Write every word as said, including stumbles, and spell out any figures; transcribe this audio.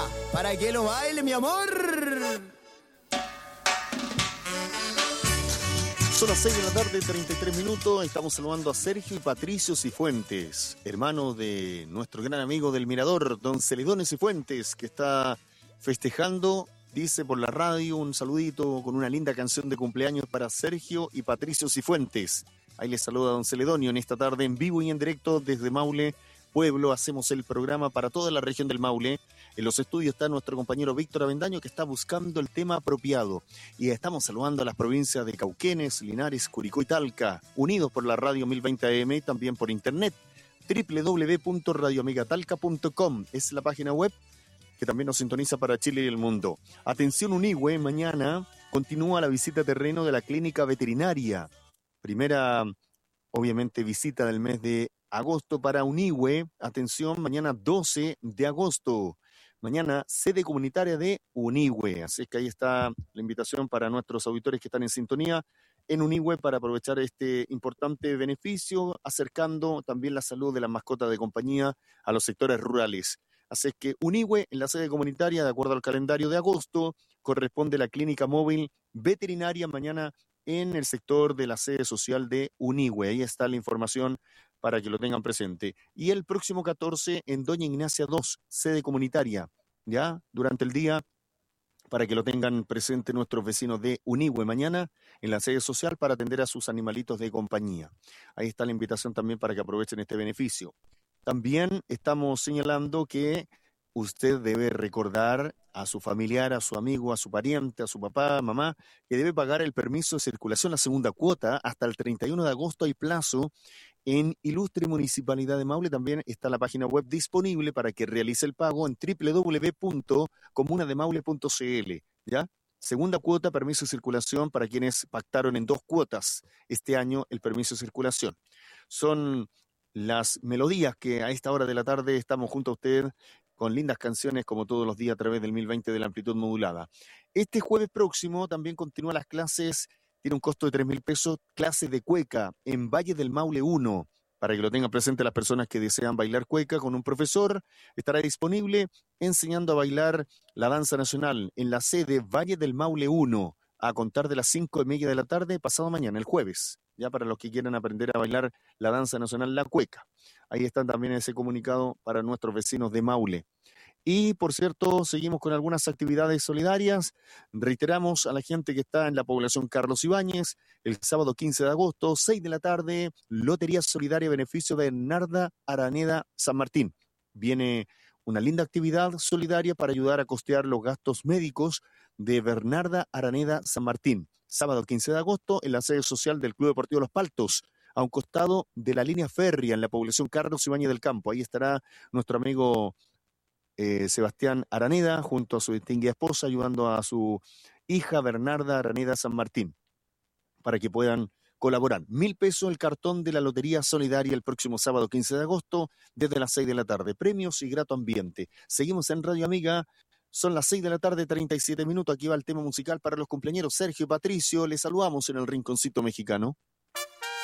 para que lo baile, mi amor. Son las seis de la tarde, treinta y tres minutos. Estamos saludando a Sergio y Patricio Cifuentes, hermanos de nuestro gran amigo del Mirador, don Celedonio Cifuentes, que está festejando, dice por la radio, un saludito con una linda canción de cumpleaños para Sergio y Patricio Cifuentes. Ahí les saluda don Celedonio en esta tarde en vivo y en directo desde Maule, Pueblo. Hacemos el programa para toda la región del Maule. En los estudios está nuestro compañero Víctor Avendaño, que está buscando el tema apropiado. Y estamos saludando a las provincias de Cauquenes, Linares, Curicó y Talca, unidos por la radio mil veinte A M y también por internet. doble u doble u doble u punto radio amiga talca punto com es la página web que también nos sintoniza para Chile y el mundo. Atención Unigüe, mañana continúa la visita a terreno de la clínica veterinaria. Primera, obviamente, visita del mes de agosto para Unigüe. Atención, mañana doce de agosto. Mañana, sede comunitaria de Unigüe. Así que ahí está la invitación para nuestros auditores que están en sintonía en Unigüe para aprovechar este importante beneficio, acercando también la salud de las mascotas de compañía a los sectores rurales. Así que Unigüe, en la sede comunitaria, de acuerdo al calendario de agosto, corresponde la clínica móvil veterinaria mañana en el sector de la sede social de Unigüe. Ahí está la información para que lo tengan presente. Y el próximo catorce en Doña Ignacia dos, sede comunitaria, ya durante el día, para que lo tengan presente nuestros vecinos de Unigüe mañana en la sede social para atender a sus animalitos de compañía. Ahí está la invitación también para que aprovechen este beneficio. También estamos señalando que usted debe recordar a su familiar, a su amigo, a su pariente, a su papá, mamá, que debe pagar el permiso de circulación, la segunda cuota, hasta el treinta y uno de agosto hay plazo. En Ilustre Municipalidad de Maule también está la página web disponible para que realice el pago en doble u doble u doble u punto comuna de maule punto c l, ¿ya? Segunda cuota, permiso de circulación para quienes pactaron en dos cuotas este año el permiso de circulación. Son las melodías que a esta hora de la tarde estamos junto a usted con lindas canciones como todos los días a través del mil veinte de la amplitud modulada. Este jueves próximo también continúan las clases. Tiene un costo de tres mil pesos, clases de cueca en Valle del Maule uno, para que lo tengan presente las personas que desean bailar cueca con un profesor. Estará disponible enseñando a bailar la danza nacional en la sede Valle del Maule uno, a contar de las cinco y media de la tarde, pasado mañana, el jueves, ya para los que quieran aprender a bailar la danza nacional, la cueca. Ahí están también ese comunicado para nuestros vecinos de Maule. Y, por cierto, seguimos con algunas actividades solidarias. Reiteramos a la gente que está en la población Carlos Ibáñez, el sábado quince de agosto, seis de la tarde, Lotería Solidaria Beneficio de Bernarda Araneda San Martín. Viene una linda actividad solidaria para ayudar a costear los gastos médicos de Bernarda Araneda San Martín. Sábado quince de agosto, en la sede social del Club Deportivo Los Paltos, a un costado de la línea férrea en la población Carlos Ibáñez del Campo. Ahí estará nuestro amigo Eh, Sebastián Araneda, junto a su distinguida esposa, ayudando a su hija Bernarda Araneda San Martín, para que puedan colaborar. Mil pesos el cartón de la Lotería Solidaria el próximo sábado quince de agosto, desde las seis de la tarde. Premios y grato ambiente. Seguimos en Radio Amiga. Son las seis de la tarde, treinta y siete minutos. Aquí va el tema musical para los cumpleaños Sergio y Patricio. Les saludamos en el Rinconcito Mexicano.